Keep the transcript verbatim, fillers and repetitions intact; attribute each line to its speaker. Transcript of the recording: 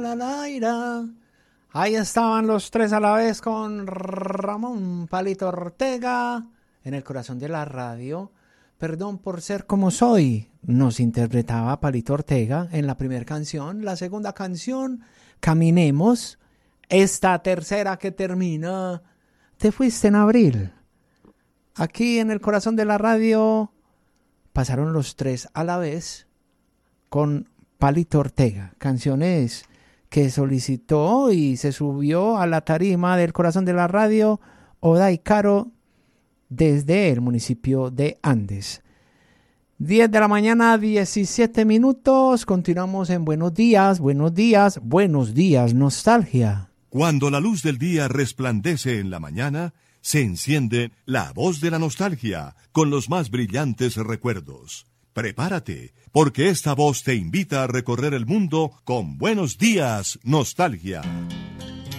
Speaker 1: La Laira. Ahí estaban los tres a la vez con Ramón Palito Ortega en el corazón de la radio. Perdón por ser como soy, nos interpretaba Palito Ortega en la primera canción. La segunda canción, Caminemos. Esta tercera que termina, Te fuiste en abril. Aquí en el corazón de la radio pasaron los tres a la vez con Palito Ortega, canciones que solicitó y se subió a la tarima del corazón de la radio Oday Caro desde el municipio de Andes. diez de la mañana, diecisiete minutos, continuamos en Buenos Días, Buenos Días, Buenos Días, Nostalgia.
Speaker 2: Cuando la luz del día resplandece en la mañana, se enciende la voz de la nostalgia con los más brillantes recuerdos. Prepárate, porque esta voz te invita a recorrer el mundo con Buenos Días, Nostalgia.